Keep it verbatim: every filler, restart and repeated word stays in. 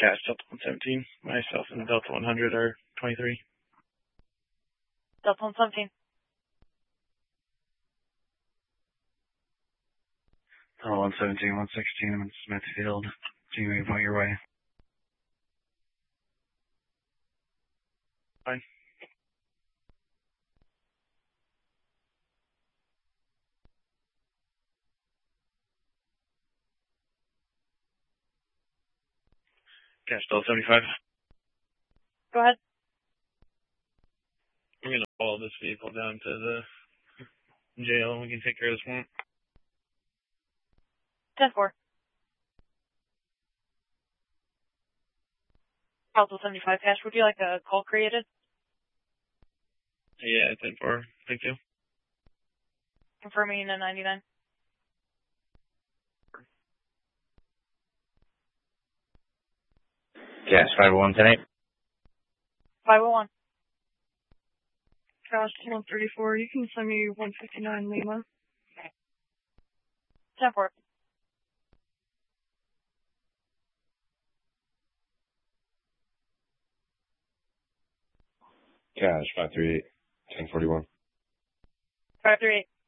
Cash Delta one seventeen. Myself and Delta one hundred are twenty-three. Delta one seventeen. Delta one seventeen, one sixteen. I'm in Smithfield. So you may point your way. Fine. Cash Delta seventy-five. Go ahead. We're going to follow this vehicle down to the jail and we can take care of this one. ten four. Delta seventy-five cash. Would you like a call created? Yeah, ten four. Thank you. Confirming a ninety-nine. Cash five oh one, ten eight. five oh one. Cash one thirty-four. You can send me one fifty-nine Lima. ten four. Cash five three eight, ten forty-one. five three eight.